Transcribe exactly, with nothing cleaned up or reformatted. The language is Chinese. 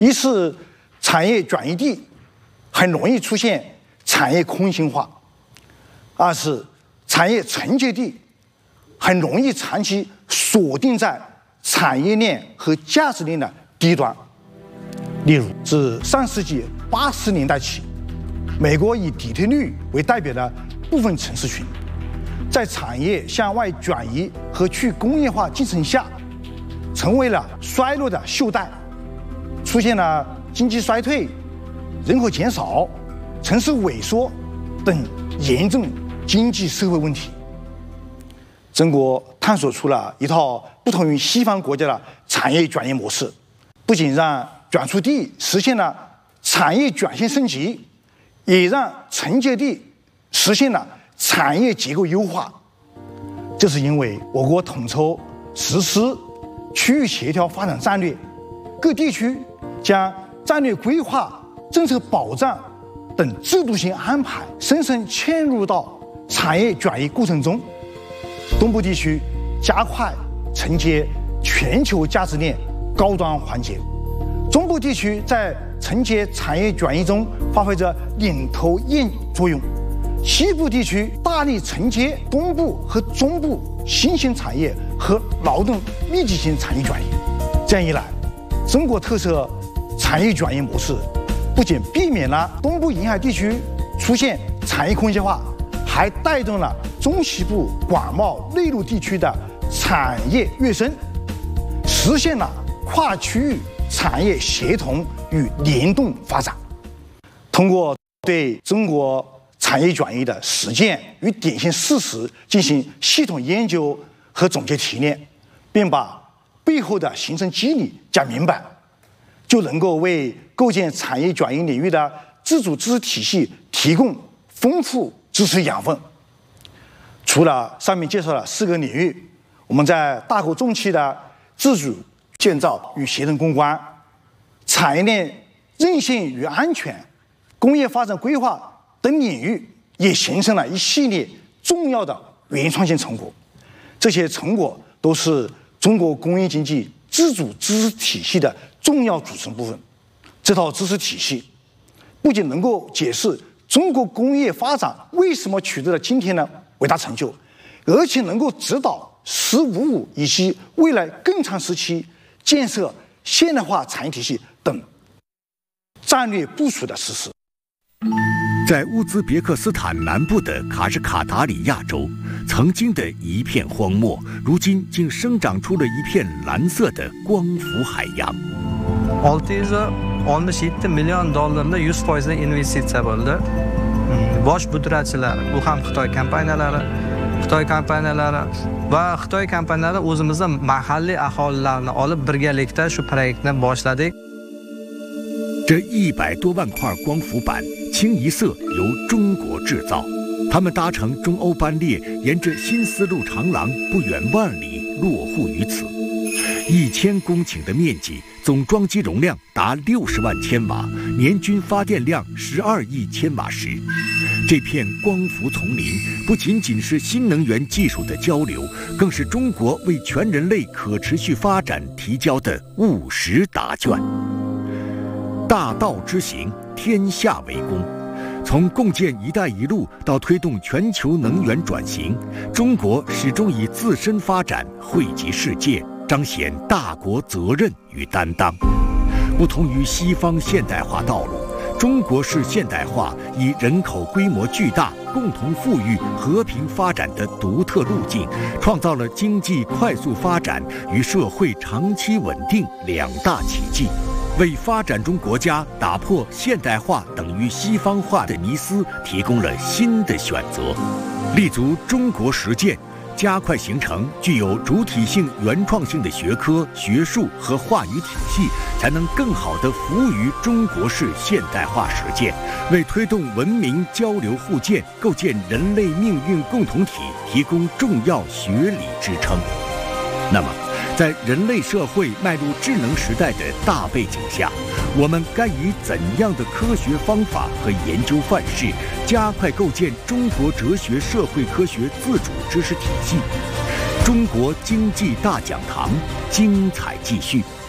一是产业转移地很容易出现产业空心化，二是产业承接地很容易长期锁定在产业链和价值链的低端。例如，自上世纪八十年代起，美国以底特律为代表的部分城市群，在产业向外转移和去工业化进程下，成为了衰落的锈带，出现了经济衰退、人口减少、城市萎缩等严重经济社会问题。中国探索出了一套不同于西方国家的产业转移模式，不仅让转出地实现了产业转型升级，也让承接地实现了产业结构优化。这是因为我国统筹实施区域协调发展战略，各地区将战略规划、政策保障等制度性安排深深嵌入到产业转移过程中。东部地区加快承接全球价值链高端环节，中部地区在承接产业转移中发挥着领头雁作用，西部地区大力承接东部和中部新兴产业和劳动密集型产业转移。这样一来，中国特色产业转移模式不仅避免了东部沿海地区出现产业空心化，还带动了中西部广袤内陆地区的产业跃升，实现了跨区域产业协同与联动发展。通过对中国产业转移的实践与典型事实进行系统研究和总结提炼，并把背后的形成机理讲明白，就能够为构建产业转移领域的自主知识体系提供丰富知识养分。除了上面介绍的四个领域，我们在大国重器的自主建造与协同攻关、产业链韧性与安全、工业发展规划等领域，也形成了一系列重要的原创性成果。这些成果都是中国工业经济自主知识体系的重要组成部分。这套知识体系不仅能够解释中国工业发展为什么取得了今天的伟大成就，而且能够指导“十五五”以及未来更长时期建设现代化产业体系等战略部署的实施。 在乌兹别克斯坦南部的卡什卡达里亚州，曾经的一片荒漠，如今竟生长出了一片蓝色的光伏海洋。 olti yuz oltmish yetti million dollarni yuz foizdan investitsiya bo'ldi. Bosh pudratchilar, bu ham Xitoy kompaniyalari, Xitoy kompaniyalari va Xitoy kompaniyalari o'zimizni mahalliy aholilarni olib birgalikda shu proyektni boshladik. 这一百多万块光伏板清一色由中国制造，他们搭乘中欧班列，沿着新丝路长廊不远万里落户于此。一千公顷的面积，总装机容量达六十万千瓦，年均发电量十二亿千瓦时。这片光伏丛林不仅仅是新能源技术的交流，更是中国为全人类可持续发展提交的务实答卷。大道之行，天下为公。从共建“一带一路”到推动全球能源转型，中国始终以自身发展惠及世界，彰显大国责任与担当。不同于西方现代化道路，中国式现代化以人口规模巨大、共同富裕、和平发展的独特路径，创造了经济快速发展与社会长期稳定两大奇迹，为发展中国家打破现代化等于西方化的迷思提供了新的选择。立足中国实践，加快形成具有主体性、原创性的学科、学术和话语体系，才能更好地服务于中国式现代化实践，为推动文明交流互鉴、构建人类命运共同体提供重要学理支撑。那么，在人类社会迈入智能时代的大背景下，我们该以怎样的科学方法和研究范式，加快构建中国哲学社会科学自主知识体系？中国经济大讲堂，精彩继续。